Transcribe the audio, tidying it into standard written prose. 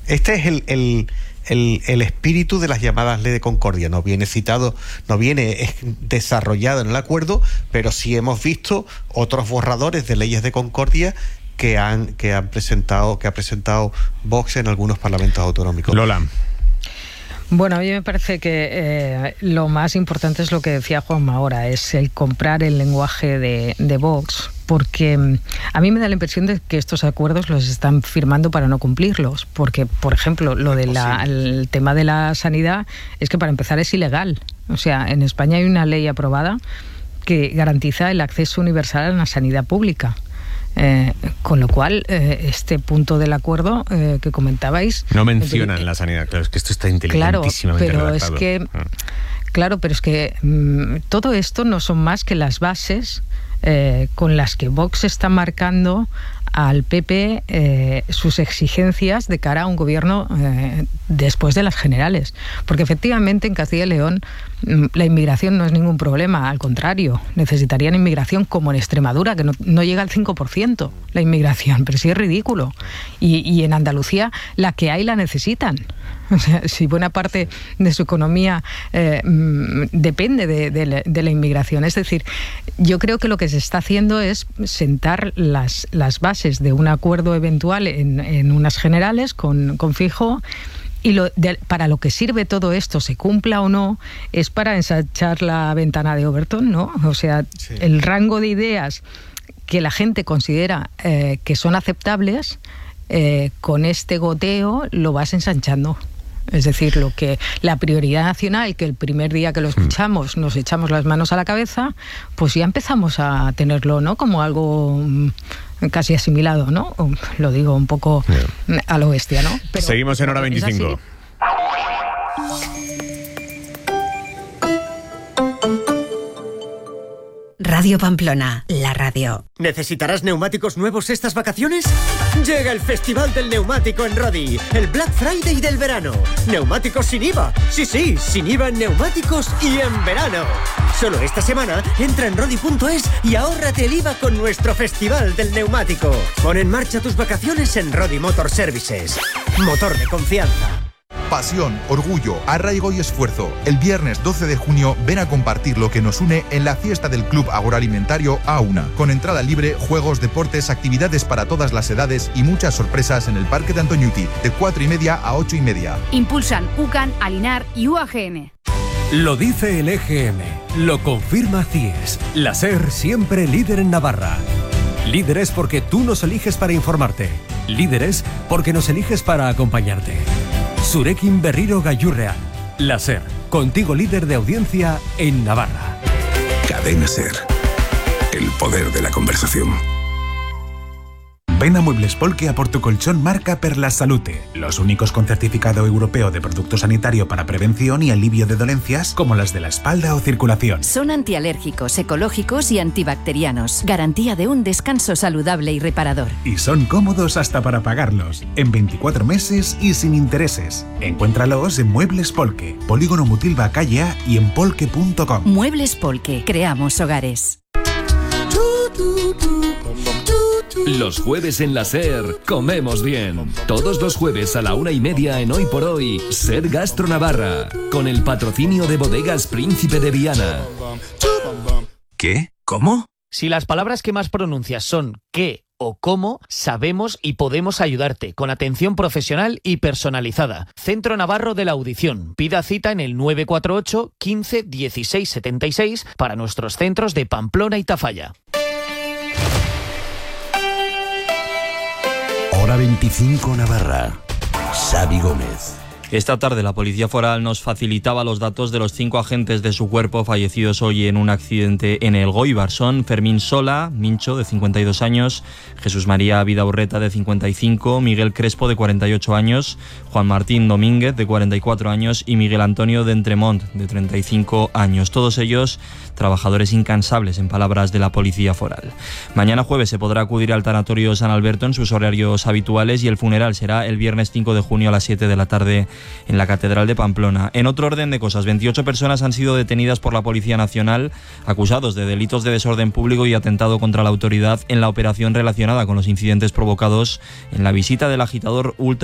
Este es el espíritu de las llamadas ley de concordia. No viene citado, no viene desarrollado en el acuerdo, pero sí hemos visto otros borradores de leyes de concordia que ha presentado Vox en algunos parlamentos autonómicos. Lola. Bueno, a mí me parece que lo más importante es lo que decía Juanma ahora, es el comprar el lenguaje de Vox, porque a mí me da la impresión de que estos acuerdos los están firmando para no cumplirlos, porque, por ejemplo, el tema de la sanidad es que para empezar es ilegal. O sea, en España hay una ley aprobada que garantiza el acceso universal a la sanidad pública. Con lo cual, este punto del acuerdo que comentabais... No mencionan la sanidad, claro, es que esto está inteligentísimamente redactado. Pero es que todo esto no son más que las bases con las que Vox está marcando al PP sus exigencias de cara a un gobierno después de las generales. Porque efectivamente en Castilla y León la inmigración no es ningún problema, al contrario, necesitarían inmigración como en Extremadura, que no llega al 5% la inmigración, pero sí es ridículo. Y en Andalucía la que hay la necesitan. O sea, si buena parte de su economía depende de la inmigración. Es decir, yo creo que lo que se está haciendo es sentar las bases de un acuerdo eventual en unas generales con Feijóo. Y para lo que sirve todo esto, se cumpla o no, es para ensanchar la ventana de Overton, ¿no? O sea, sí. El rango de ideas que la gente considera que son aceptables, con este goteo lo vas ensanchando. Es decir, la prioridad nacional, que el primer día que lo escuchamos nos echamos las manos a la cabeza, pues ya empezamos a tenerlo, ¿no? Como algo casi asimilado, ¿no? Lo digo un poco a lo bestia, ¿no? Pero seguimos en Hora 25. Radio Pamplona, la radio. ¿Necesitarás neumáticos nuevos estas vacaciones? Llega el Festival del Neumático en Rodi, el Black Friday del verano. Neumáticos sin IVA. Sí, sin IVA en neumáticos y en verano. Solo esta semana entra en rodi.es y ahórrate el IVA con nuestro Festival del Neumático. Pon en marcha tus vacaciones en Rodi Motor Services. Motor de confianza. Pasión, orgullo, arraigo y esfuerzo. El viernes 12 de junio ven a compartir lo que nos une en la fiesta del Club Agroalimentario A1. Con entrada libre, juegos, deportes, actividades para todas las edades y muchas sorpresas en el Parque de Antoñuti, de 4:30 a 8:30. Impulsan UCAN, Alinar y UAGN. Lo dice el EGM, lo confirma CIES. La SER siempre líder en Navarra. Líderes porque tú nos eliges para informarte. Líderes porque nos eliges para acompañarte. Zurekin Berriro Gaiurrea. La SER, contigo líder de audiencia en Navarra. Cadena SER. El poder de la conversación. Ven a Muebles Polke a por tu colchón marca Per la Salute, los únicos con certificado europeo de producto sanitario para prevención y alivio de dolencias como las de la espalda o circulación. Son antialérgicos, ecológicos y antibacterianos. Garantía de un descanso saludable y reparador. Y son cómodos hasta para pagarlos, en 24 meses y sin intereses. Encuéntralos en Muebles Polke, Polígono Mutilva Calle A y en polke.com. Muebles Polke, creamos hogares. Los jueves en la SER comemos bien. Todos los jueves a la 1:30 en Hoy por Hoy, SER Gastro Navarra, con el patrocinio de Bodegas Príncipe de Viana. ¿Qué? ¿Cómo? Si las palabras que más pronuncias son qué o cómo, sabemos y podemos ayudarte con atención profesional y personalizada. Centro Navarro de la Audición. Pida cita en el 948 15 16 76 para nuestros centros de Pamplona y Tafalla. Hora 25 Navarra. Xavi Gómez. Esta tarde la Policía Foral nos facilitaba los datos de los 5 agentes de su cuerpo fallecidos hoy en un accidente en Elgoibar. Son Fermín Sola, Mincho, de 52 años, Jesús María Vidaurreta, de 55, Miguel Crespo, de 48 años, Juan Martín Domínguez, de 44 años y Miguel Antonio de Entremont, de 35 años. Todos ellos trabajadores incansables, en palabras de la Policía Foral. Mañana jueves se podrá acudir al tanatorio San Alberto en sus horarios habituales y el funeral será el viernes 5 de junio a las 7 de la tarde en la Catedral de Pamplona. En otro orden de cosas, 28 personas han sido detenidas por la Policía Nacional acusados de delitos de desorden público y atentado contra la autoridad en la operación relacionada con los incidentes provocados en la visita del agitador ultra